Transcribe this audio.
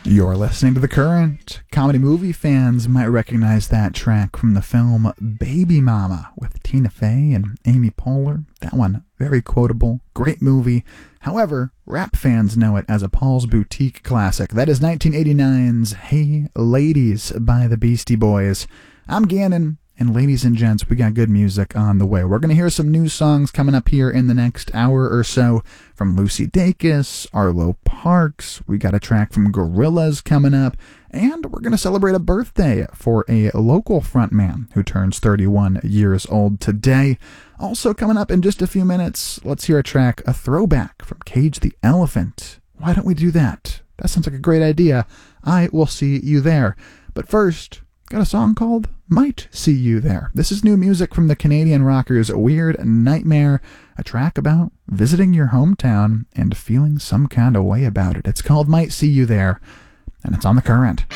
You're listening to The Current. Comedy movie fans might recognize that track from the film Baby Mama with Tina Fey and Amy Poehler. That one, very quotable, great movie. However, rap fans know it as a Paul's Boutique classic. That is 1989's Hey Ladies by the Beastie Boys. I'm Gannon. And ladies and gents, we got good music on the way. We're going to hear some new songs coming up here in the next hour or so from Lucy Dacus, Arlo Parks. We got a track from Gorillaz coming up. And we're going to celebrate a birthday for a local frontman who turns 31 years old today. Also coming up in just a few minutes, let's hear a throwback from Cage the Elephant. Why don't we do that? That sounds like a great idea. I will see you there. But first, got a song called Might See You There. This is new music from the Canadian rockers Weird Nightmare, a track about visiting your hometown and feeling some kind of way about it. It's called Might See You There, and it's on The Current.